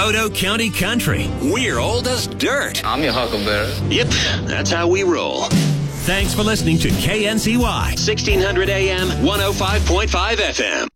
Hutto County Country. We're old as dirt. I'm your huckleberry. Yep, that's how we roll. Thanks for listening to KNCY 1600 AM 105.5 FM.